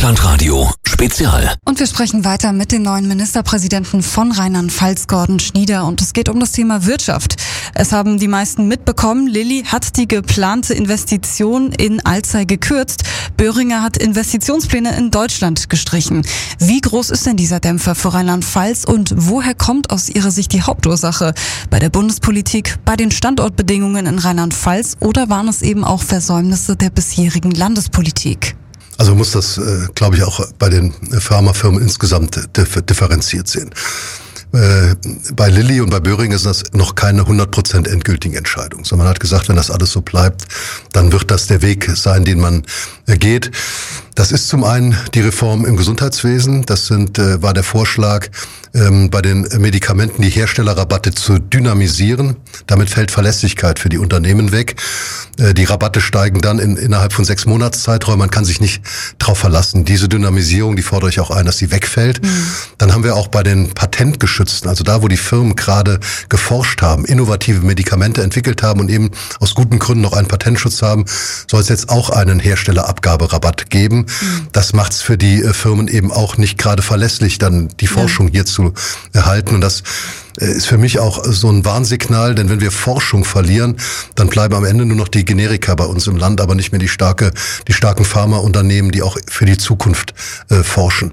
Rockland Radio Spezial. Und wir sprechen weiter mit dem neuen Ministerpräsidenten von Rheinland-Pfalz, Gordon Schnieder. Und es geht um das Thema Wirtschaft. Es haben die meisten mitbekommen. Lilly hat die geplante Investition in Alzey gekürzt. Boehringer hat Investitionspläne in Deutschland gestrichen. Wie groß ist denn dieser Dämpfer für Rheinland-Pfalz und woher kommt aus Ihrer Sicht die Hauptursache? Bei der Bundespolitik, bei den Standortbedingungen in Rheinland-Pfalz oder waren es eben auch Versäumnisse der bisherigen Landespolitik? Also man muss das, glaube ich, auch bei den Pharmafirmen insgesamt differenziert sehen. Bei Lilly und bei Boehringer ist das noch keine 100% endgültige Entscheidung. Sondern man hat gesagt, wenn das alles so bleibt, dann wird das der Weg sein, den man geht. Das ist zum einen die Reform im Gesundheitswesen. Das war der Vorschlag, bei den Medikamenten die Herstellerrabatte zu dynamisieren. Damit fällt Verlässlichkeit für die Unternehmen weg. Die Rabatte steigen dann innerhalb von 6 Monatszeiträumen. Man kann sich nicht drauf verlassen. Diese Dynamisierung, die fordere ich auch ein, dass sie wegfällt. Dann haben wir auch bei den Patentgeschützten, also da, wo die Firmen gerade geforscht haben, innovative Medikamente entwickelt haben und eben aus guten Gründen noch einen Patentschutz haben, soll es jetzt auch einen Herstellerabgaberabatt geben. Das macht es für die Firmen eben auch nicht gerade verlässlich, dann die Forschung hier zu erhalten. Und das ist für mich auch so ein Warnsignal, denn wenn wir Forschung verlieren, dann bleiben am Ende nur noch die Generika bei uns im Land, aber nicht mehr die starken Pharmaunternehmen, die auch für die Zukunft forschen.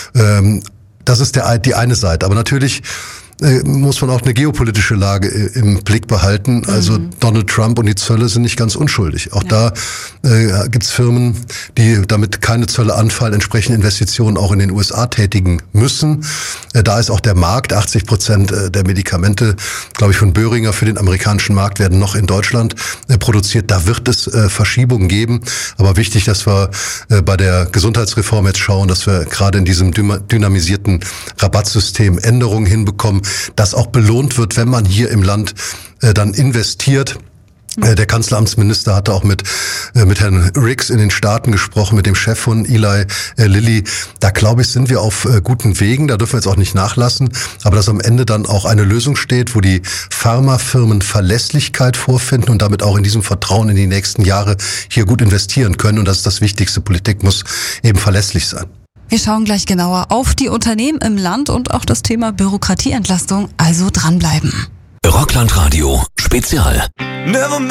Das ist die eine Seite. Aber natürlich muss man auch eine geopolitische Lage im Blick behalten. Also Donald Trump und die Zölle sind nicht ganz unschuldig. Auch da gibt's Firmen, die damit keine Zölle anfallen, entsprechende Investitionen auch in den USA tätigen müssen. Da ist auch der Markt, 80% der Medikamente, glaube ich, von Boehringer für den amerikanischen Markt werden noch in Deutschland produziert. Da wird es Verschiebungen geben. Aber wichtig, dass wir bei der Gesundheitsreform jetzt schauen, dass wir gerade in diesem dynamisierten Rabattsystem Änderungen hinbekommen, dass auch belohnt wird, wenn man hier im Land dann investiert. Der Kanzleramtsminister hatte auch mit Herrn Riggs in den Staaten gesprochen, mit dem Chef von Eli Lilly. Da, glaube ich, sind wir auf guten Wegen. Da dürfen wir jetzt auch nicht nachlassen. Aber dass am Ende dann auch eine Lösung steht, wo die Pharmafirmen Verlässlichkeit vorfinden und damit auch in diesem Vertrauen in die nächsten Jahre hier gut investieren können. Und das ist das Wichtigste. Politik muss eben verlässlich sein. Wir schauen gleich genauer auf die Unternehmen im Land und auch das Thema Bürokratieentlastung, also dranbleiben. Rockland Radio Spezial.